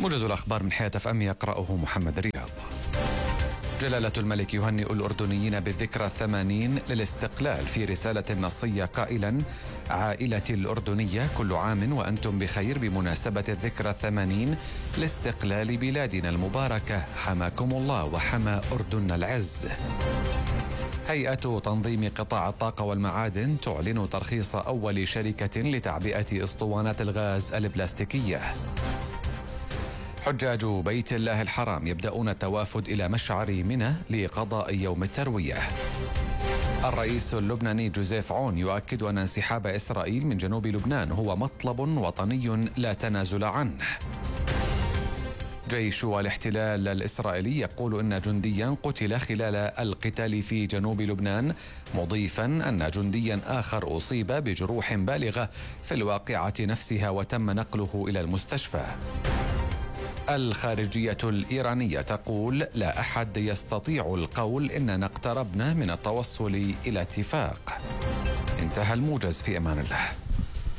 موجز الأخبار من حياة FM يقرأه محمد رياض. جلالة الملك يهنئ الأردنيين بالذكرى 80 للاستقلال في رسالة نصية قائلا: عائلتي الأردنية، كل عام وأنتم بخير بمناسبة الذكرى 80 لاستقلال بلادنا المباركة، حماكم الله وحمى أردن العز. هيئة تنظيم قطاع الطاقة والمعادن تعلن ترخيص أول شركة لتعبئة أسطوانات الغاز البلاستيكية. حجاج بيت الله الحرام يبدأون التوافد إلى مشعر منى لقضاء يوم التروية. الرئيس اللبناني جوزيف عون يؤكد أن انسحاب إسرائيل من جنوب لبنان هو مطلب وطني لا تنازل عنه. جيش الاحتلال الإسرائيلي يقول أن جنديا قتل خلال القتال في جنوب لبنان، مضيفا أن جنديا آخر أصيب بجروح بالغة في الواقعة نفسها وتم نقله إلى المستشفى. الخارجية الإيرانية تقول: لا أحد يستطيع القول إننا اقتربنا من التوصل إلى اتفاق. انتهى الموجز، في أمان الله.